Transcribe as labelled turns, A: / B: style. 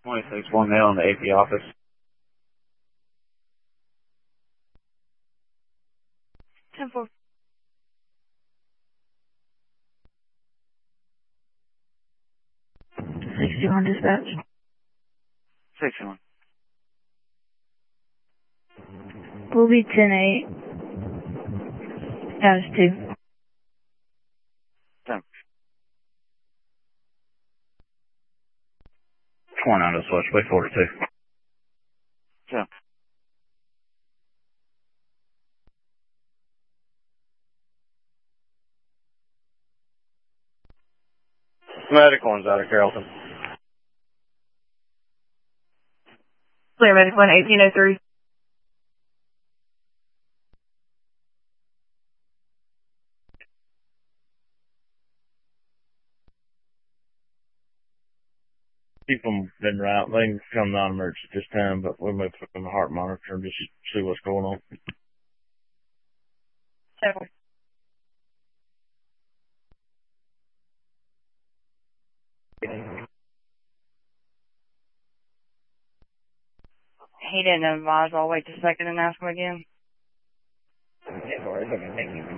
A: 26, one male in the AP office.
B: 10-4.
C: 61 dispatch.
A: 61.
C: We'll be 10-8. Status 2.
A: 10. 29 to switch, 42. 10. Medic one's out of Carrollton.
B: Clear medic 1, 1803.
A: Keep them been right. They can come non-emergency this time, but we may put them in the heart monitor and just see what's going on.
B: 10-4. He didn't advise. I'll wait a second and ask him again.
C: 10-4 is okay, thank you.